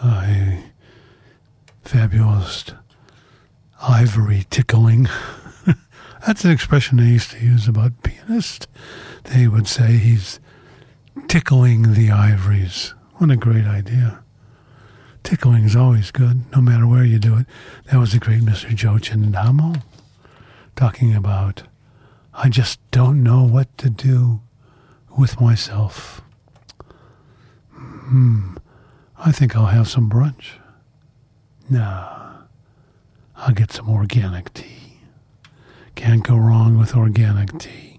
a fabulous ivory tickling. That's an expression they used to use about pianists. They would say he's tickling the ivories. What a great idea. Tickling is always good, no matter where you do it. That was the great Mr. Joe Chindamo talking about, I just don't know what to do with myself. I think I'll have some brunch. Nah, I'll get some organic tea. Can't go wrong with organic tea.